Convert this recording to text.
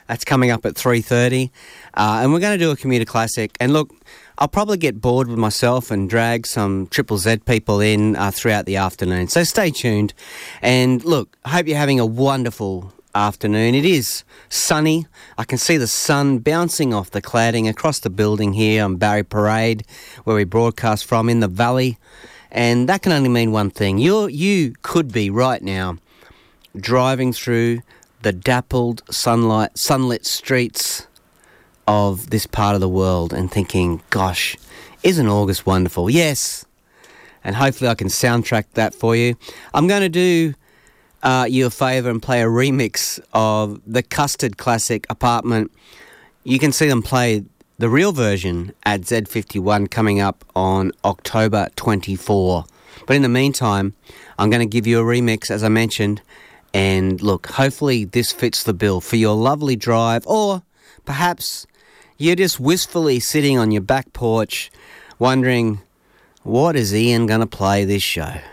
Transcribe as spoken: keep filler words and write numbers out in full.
That's coming up at three thirty. Uh, and we're going to do a commuter classic. And look, I'll probably get bored with myself and drag some Triple Z people in uh, throughout the afternoon. So stay tuned. And look, I hope you're having a wonderful afternoon. It is sunny. I can see the sun bouncing off the cladding across the building here on Barry Parade, where we broadcast from in the valley. And that can only mean one thing. You're, you could be right now driving through the dappled sunlight, sunlit streets of this part of the world and thinking, gosh, isn't August wonderful? Yes. And hopefully I can soundtrack that for you. I'm going to do uh, you a favour and play a remix of the Custard classic Apartment. You can see them play the real version at Z fifty-one coming up on October twenty-fourth. But in the meantime, I'm going to give you a remix, as I mentioned. And look, hopefully this fits the bill for your lovely drive, or perhaps you're just wistfully sitting on your back porch wondering, what is Ian going to play this show?